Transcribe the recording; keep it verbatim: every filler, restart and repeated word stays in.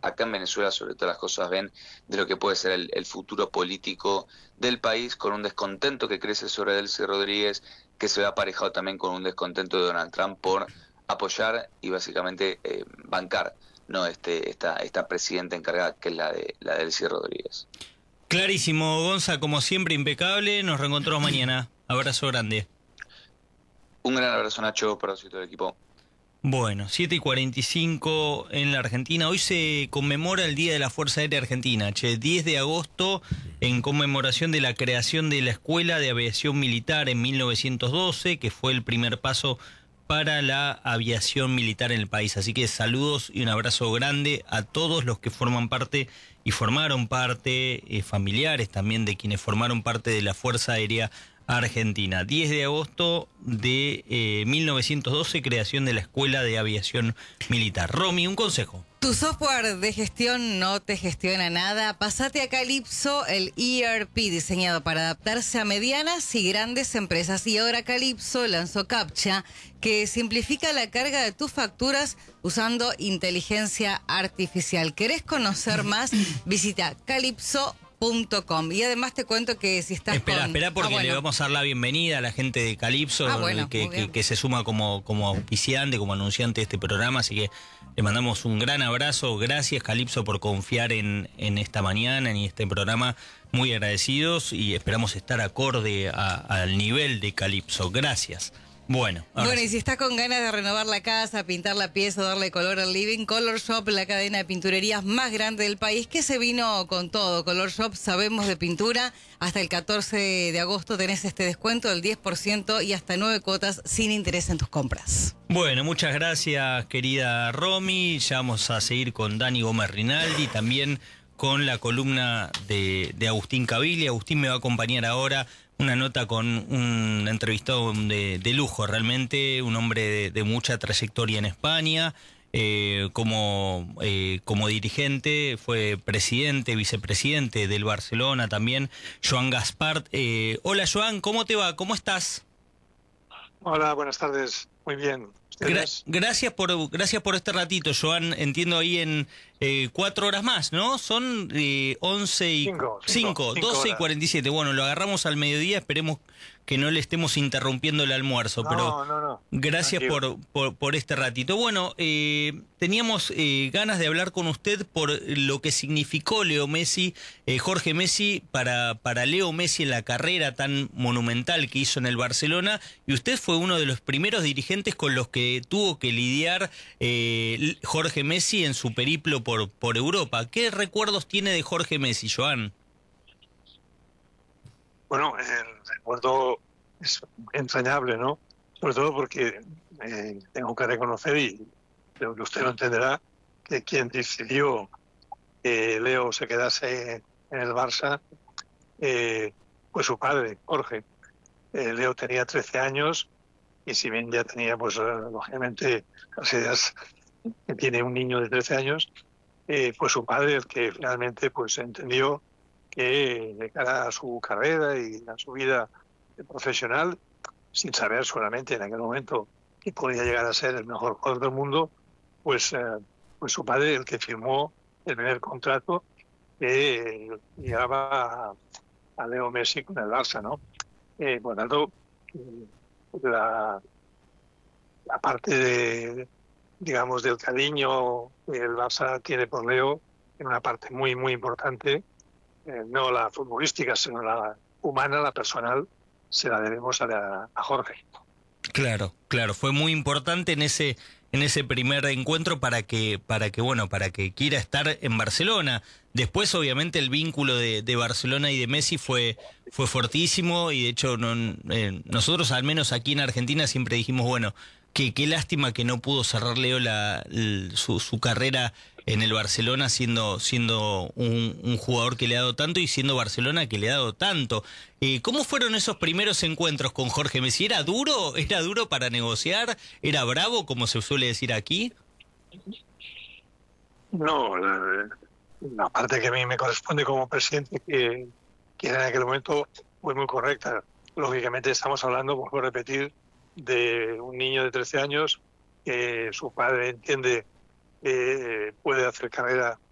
acá en Venezuela sobre todas las cosas ven de lo que puede ser el, el futuro político del país, con un descontento que crece sobre Delcy Rodríguez, que se ve aparejado también con un descontento de Donald Trump por apoyar y básicamente eh, bancar, ¿no? este, esta, esta presidenta encargada, que es la de, la de Delcy Rodríguez. Clarísimo, Gonza, como siempre, impecable. Nos reencontramos mañana. Abrazo grande. Un gran abrazo, Nacho, para vos y todo el equipo. Bueno, siete y cuarenta y cinco en la Argentina. Hoy se conmemora el Día de la Fuerza Aérea Argentina, che, diez de agosto, en conmemoración de la creación de la Escuela de Aviación Militar en mil novecientos doce, que fue el primer paso para la aviación militar en el país. Así que saludos y un abrazo grande a todos los que forman parte y formaron parte, eh, familiares también de quienes formaron parte de la Fuerza Aérea Argentina. diez de agosto de eh, mil novecientos doce, creación de la Escuela de Aviación Militar. Romy, un consejo. ¿Tu software de gestión no te gestiona nada? Pásate a Calypso, el E R P diseñado para adaptarse a medianas y grandes empresas. Y ahora Calypso lanzó CAPTCHA, que simplifica la carga de tus facturas usando inteligencia artificial. ¿Querés conocer más? Visita calypso punto com. Y además te cuento que si estás Espera, con... espera, porque ah, bueno. le vamos a dar la bienvenida a la gente de Calypso, ah, bueno, que, que, que se suma como, como auspiciante, como anunciante de este programa, así que le mandamos un gran abrazo. Gracias, Calypso, por confiar en, en esta mañana, en este programa. Muy agradecidos y esperamos estar acorde a, al nivel de Calypso. Gracias. Bueno, Bueno, sí. y si estás con ganas de renovar la casa, pintar la pieza, darle color al living, Color Shop, la cadena de pinturerías más grande del país, que se vino con todo. Color Shop, sabemos de pintura. Hasta el catorce de agosto tenés este descuento del diez por ciento y hasta nueve cuotas sin interés en tus compras. Bueno, muchas gracias, querida Romy. Ya vamos a seguir con Dani Gómez Rinaldi, también con la columna de, de Agustín Cavili. Agustín me va a acompañar ahora. Una nota con un entrevistado de, de lujo, realmente, un hombre de, de mucha trayectoria en España, eh, como, eh, como dirigente, fue presidente, vicepresidente del Barcelona también, Joan Gaspart. Eh, hola Joan, ¿cómo te va? ¿Cómo estás? Hola, buenas tardes, muy bien. Gra gracias por gracias por este ratito, Joan. Entiendo ahí en eh, cuatro horas más, ¿no? Son eh, once y... Cinco, cinco, cinco, doce y horas. cuarenta y siete. Bueno, lo agarramos al mediodía, esperemos que no le estemos interrumpiendo el almuerzo, No, pero no, no. gracias por, por, por este ratito. Bueno, eh, teníamos eh, ganas de hablar con usted por lo que significó Leo Messi, eh, Jorge Messi, para, para Leo Messi en la carrera tan monumental que hizo en el Barcelona, y usted fue uno de los primeros dirigentes con los que tuvo que lidiar eh, Jorge Messi en su periplo por, por Europa. ¿Qué recuerdos tiene de Jorge Messi, Joan? Bueno, el recuerdo es entrañable, ¿no? Sobre todo porque eh, tengo que reconocer, y creo que usted lo entenderá, que quien decidió que Leo se quedase en el Barça eh, fue su padre, Jorge. Eh, Leo tenía trece años y si bien ya tenía, pues, eh, lógicamente, las ideas que tiene un niño de trece años, eh, fue su padre el que finalmente, pues, entendió que de cara a su carrera y a su vida profesional, sin saber solamente en aquel momento que podía llegar a ser el mejor jugador del mundo, pues, eh, pues su padre el que firmó el primer contrato que eh, llevaba a, a Leo Messi con el Barça, ¿no? Eh, por tanto, la, la parte de, digamos, del cariño que el Barça tiene por Leo, en una parte muy, muy importante, Eh, no la futbolística, sino la humana, la personal, se la debemos a, la, a Jorge. Claro, claro, fue muy importante en ese en ese primer encuentro para que para que bueno, para que quiera estar en Barcelona. Después, obviamente, el vínculo de, de Barcelona y de Messi fue fue fortísimo, y de hecho no, eh, nosotros, al menos aquí en Argentina, siempre dijimos, bueno, que qué lástima que no pudo cerrar Leo la, la su, su carrera en el Barcelona, siendo siendo un, un jugador que le ha dado tanto, y siendo Barcelona que le ha dado tanto. Eh, ¿Cómo fueron esos primeros encuentros con Jorge Messi? ¿Era duro? ¿Era duro para negociar? ¿Era bravo, como se suele decir aquí? No, la, la parte que a mí me corresponde como presidente, que, que en aquel momento fue muy correcta. Lógicamente estamos hablando, vuelvo a repetir, de un niño de trece años que su padre entiende que puede hacer carrera